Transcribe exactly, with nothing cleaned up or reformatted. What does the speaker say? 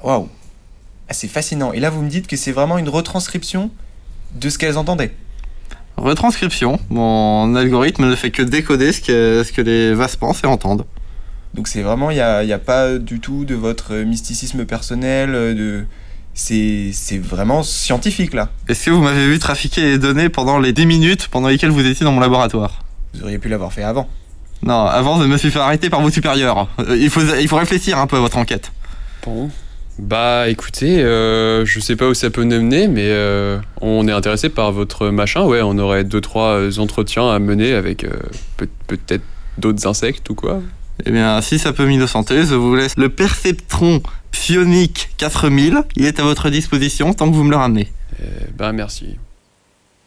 Waouh. Ah, c'est fascinant. Et là, vous me dites que c'est vraiment une retranscription de ce qu'elles entendaient. Retranscription. Mon algorithme ne fait que décoder ce que, ce que les vases pensent et entendent. Donc c'est vraiment, il n'y a, y a pas du tout de votre mysticisme personnel, de... C'est, c'est vraiment scientifique, là. Est-ce que vous m'avez vu trafiquer les données pendant les dix minutes pendant lesquelles vous étiez dans mon laboratoire ? Vous auriez pu l'avoir fait avant. Non, avant, je me suis fait arrêter par vos supérieurs. Il faut, il faut réfléchir un peu à votre enquête. Bon. Bah écoutez, euh, je sais pas où ça peut nous mener, mais euh, on est intéressé par votre machin. Ouais, on aurait deux, trois entretiens à mener avec euh, peut- peut-être d'autres insectes ou quoi. Eh bien, si ça peut m'innocenter, je vous laisse le perceptron psionique quatre mille. Il est à votre disposition tant que vous me le ramenez. Euh, bah merci.